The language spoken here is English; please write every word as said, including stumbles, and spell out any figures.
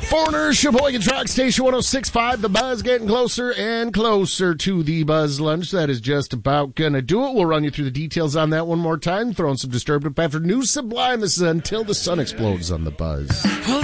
Foreigner, Sheboygan Truck Station one oh six point five. The Buzz getting closer and closer to the Buzz Lunch. That is just about going to do it. We'll run you through the details on that one more time. Throwing some Disturbed Up after New Sublime. This is Until the Sun Explodes on the Buzz. Well,